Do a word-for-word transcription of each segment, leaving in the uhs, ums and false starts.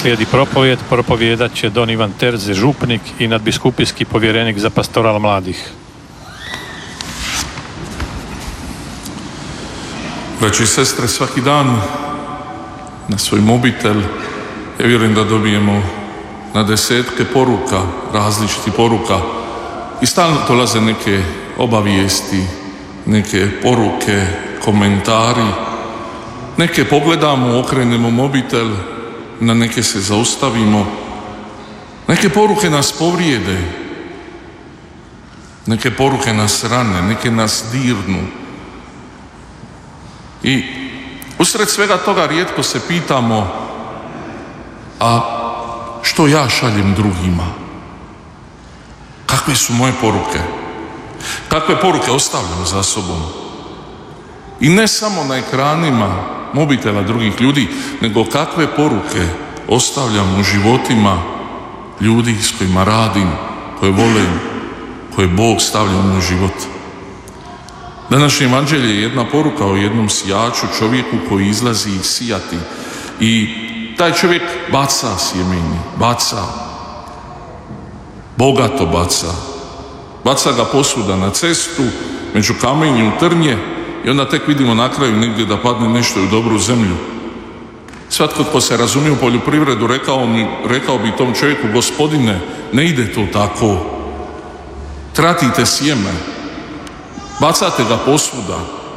Slijedi propovjed, propovijedat će don Ivan Terze, župnik i nadbiskupijski povjerenik za pastoral mladih. Braći i sestre, svaki dan na svoj mobitel, ja vjerujem da dobijemo na desetke poruka, različitih poruka i stalno dolaze neke obavijesti, neke poruke, komentari. Neke pogledamo, okrenemo mobitel, na neke se zaustavimo. Neke poruke nas povrijede, neke poruke nas rane, neke nas dirnu. I usred svega toga rijetko se pitamo, a što ja šaljem drugima? Kakve su moje poruke? Kakve poruke ostavljam za sobom? I ne samo na ekranima mobitela drugih ljudi, nego kakve poruke ostavljam u životima ljudi s kojima radim, koje volim, koje Bog stavlja u moj život. Današnje evanđelje je jedna poruka o jednom sijaču, čovjeku koji izlazi sijati i taj čovjek baca sjemenje, baca, bogato baca. Baca ga posuda na cestu, među kamenje u trnje i onda tek vidimo na kraju negdje da padne nešto u dobru zemlju. Svatko tko se razumije u poljoprivredu rekao, mi, rekao bi tom čovjeku, gospodine, ne ide to tako. Tratite sjeme, bacate ga posuda.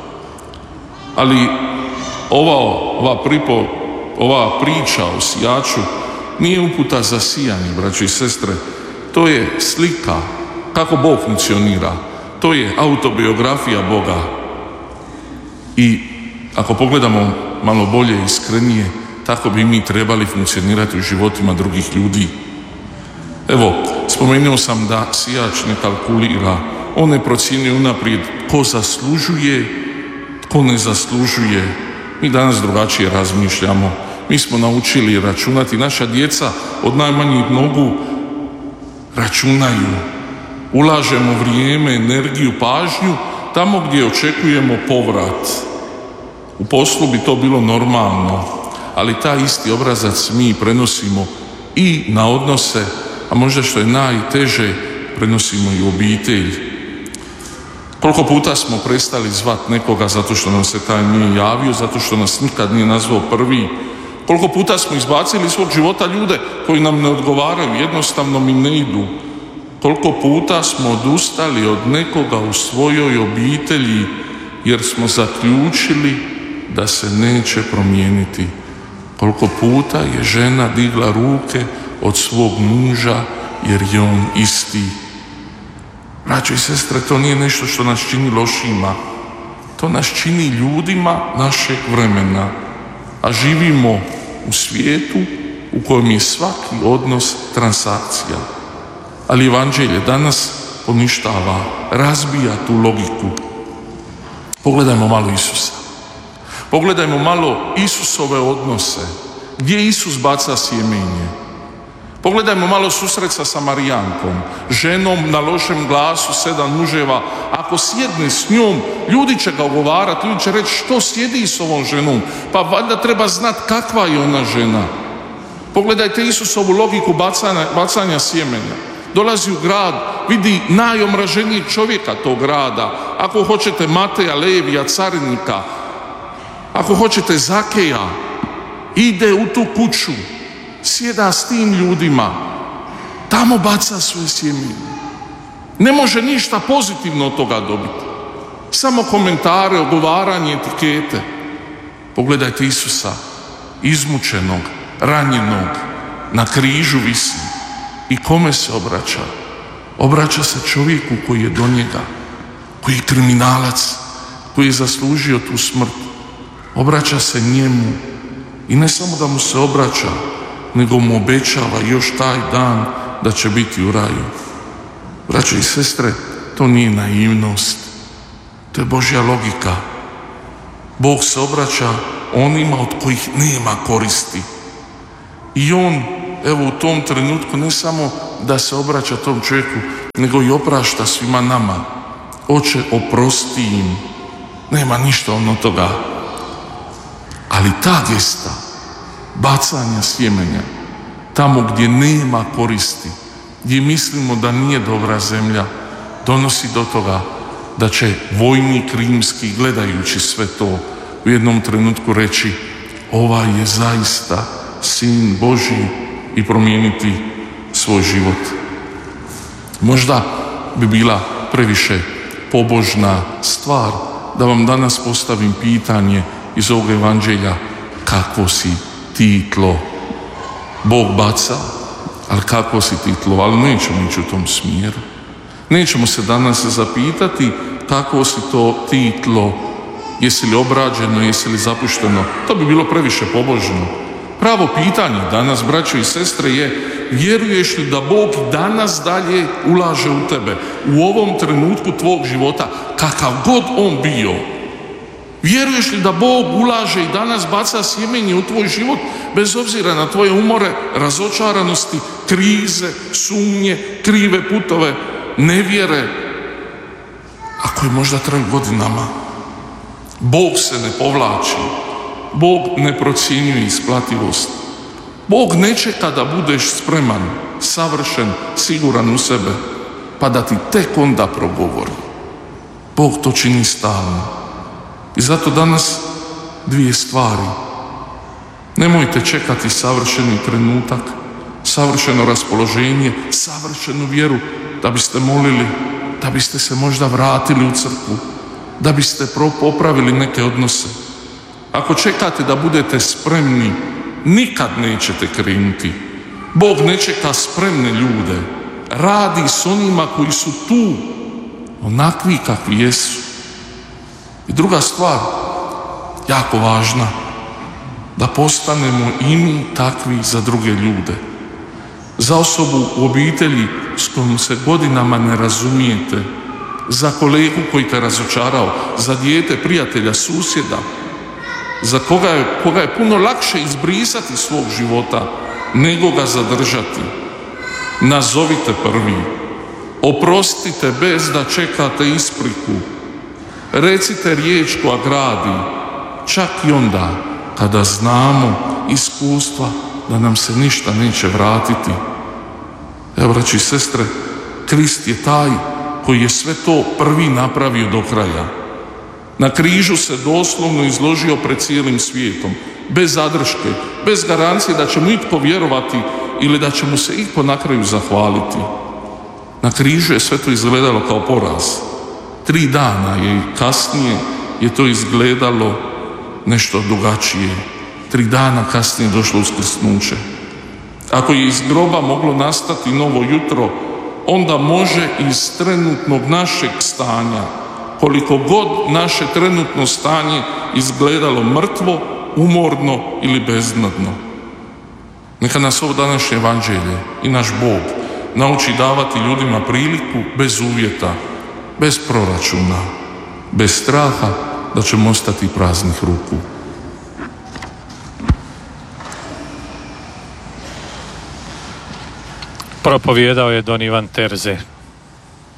Ali ova, ova, pripo, ova priča o sijaču nije uputa za sijanje, braći i sestre. To je slika kako Bog funkcionira. To je autobiografija Boga. I ako pogledamo malo bolje i iskrenije, tako bi mi trebali funkcionirati u životima drugih ljudi. Evo, spomenuo sam da sijač ne kalkulira, on ne procjenjuje unaprijed ko zaslužuje, ko ne zaslužuje. Mi danas drugačije razmišljamo. Mi smo naučili računati. Naša djeca od najmanjih nogu računaju. Ulažemo vrijeme, energiju, pažnju tamo gdje očekujemo povrat. U poslu bi to bilo normalno, ali taj isti obrazac mi prenosimo i na odnose, a možda što je najteže, prenosimo i u obitelj. Koliko puta smo prestali zvat nekoga zato što nam se taj nije javio, zato što nas nikad nije nazvao prvi. Koliko puta smo izbacili iz svog života ljude koji nam ne odgovaraju, jednostavno mi ne idu. Koliko puta smo odustali od nekoga u svojoj obitelji jer smo zaključili da se neće promijeniti. Koliko puta je žena digla ruke od svog muža jer je on isti. Braćo i sestre, to nije nešto što nas čini lošima. To nas čini ljudima našeg vremena. A živimo u svijetu u kojem je svaki odnos transakcija. Ali evanđelje danas poništava, razbija tu logiku. Pogledajmo malo Isusa. Pogledajmo malo Isusove odnose. Gdje Isus baca sjemenje? Pogledajmo malo susret sa Samarijankom, ženom na lošem glasu sedam muževa. Ako sjedne s njom, ljudi će ga ogovarati, ljudi će reći što sjedi s ovom ženom. Pa valjda treba znati kakva je ona žena. Pogledajte Isusovu logiku bacanja, bacanja sjemenja. Dolazi u grad, vidi najomraženijeg čovjeka tog grada. Ako hoćete Mateja, Levija, carinika, ako hoćete Zakeja, ide u tu kuću, sjeda s tim ljudima, tamo baca svoje sjemenje. Ne može ništa pozitivno od toga dobiti. Samo komentare, ogovaranje, etikete. Pogledajte Isusa, izmučenog, ranjenog, na križu visi. I kome se obraća? Obraća se čovjeku koji je do njega, koji je kriminalac, koji je zaslužio tu smrt. Obraća se njemu i ne samo da mu se obraća, nego mu obećava još taj dan da će biti u raju. Braćo i sestre, to nije naivnost, to je Božja logika. Bog se obraća onima od kojih nema koristi. I on, evo u tom trenutku, ne samo da se obraća tom čovjeku, nego i oprašta svima nama. Oče, oprosti im. Nema ništa ono toga. Ali ta gesta bacanja sjemenja tamo gdje nema koristi, gdje mislimo da nije dobra zemlja, donosi do toga da će vojnik rimski, gledajući sve to, u jednom trenutku reći: ovaj je zaista sin Božji, i promijeniti svoj život. Možda bi bila previše pobožna stvar da vam danas postavim pitanje iz ovog evanđelja: kakvo si ti tlo? Bog baca, ali kakvo si ti tlo? Ali nećemo ići u tom smjeru. Nećemo se danas zapitati kakvo si to ti tlo, jesi li obrađeno, jesi li zapušteno. To bi bilo previše pobožno. Pravo pitanje danas, braćo i sestre, je: vjeruješ li da Bog danas dalje ulaže u tebe, u ovom trenutku tvog života, kakav god on bio? Vjeruješ li da Bog ulaže i danas baca sjemenje u tvoj život, bez obzira na tvoje umore, razočaranosti, krize, sumnje, krive putove, nevjere, ako je možda traju godinama? Bog se ne povlači. Bog ne procjenjuje isplativost. Bog ne čeka da budeš spreman, savršen, siguran u sebe, pa da ti tek onda progovori. Bog to čini stalno. I zato danas dvije stvari. Nemojte čekati savršeni trenutak, savršeno raspoloženje, savršenu vjeru da biste molili, da biste se možda vratili u crkvu, da biste popravili neke odnose. Ako čekate da budete spremni, nikad nećete krenuti. Bog ne čeka spremne ljude. Radi s onima koji su tu, onakvi kakvi jesu. I druga stvar, jako važna, da postanemo i mi takvi za druge ljude. Za osobu u obitelji s kojom se godinama ne razumijete, za kolegu koji te razočarao, za dijete, prijatelja, susjeda, za koga je, koga je puno lakše izbrisati iz svog života nego ga zadržati. Nazovite prvi, oprostite bez da čekate ispriku, recite riječ koja gradi, čak i onda kada znamo iskustva da nam se ništa neće vratiti. Evo, braći i sestre, Krist je taj koji je sve to prvi napravio do kraja. Na križu se doslovno izložio pred cijelim svijetom, bez zadrške, bez garancije da će mu itko vjerovati ili da će mu se itko na kraju zahvaliti. Na križu je sve to izgledalo kao poraz. Tri dana je kasnije je to izgledalo nešto drugačije. Tri dana kasnije došlo uskrsnuće. Ako je iz groba moglo nastati novo jutro, onda može iz trenutnog našeg stanja, koliko god naše trenutno stanje izgledalo mrtvo, umorno ili beznadno. Neka nas ovo današnje evanđelje i naš Bog nauči davati ljudima priliku bez uvjeta, bez proračuna, bez straha da ćemo ostati praznih ruku. Propovijedao je don Ivan Terze.